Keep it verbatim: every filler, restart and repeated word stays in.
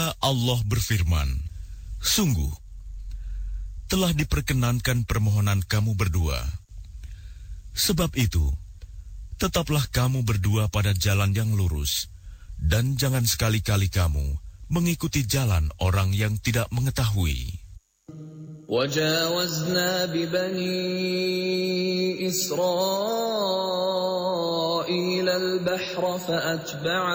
Juga Allah berfirman, sungguh, telah diperkenankan permohonan kamu berdua. Sebab itu, tetaplah kamu berdua pada jalan yang lurus, dan jangan sekali-kali kamu mengikuti jalan orang yang tidak mengetahui. وَجَاوَزْنَا بِبَنِي إِسْرَائِيلَ الْبَحْرَ فَأَتْبَعَ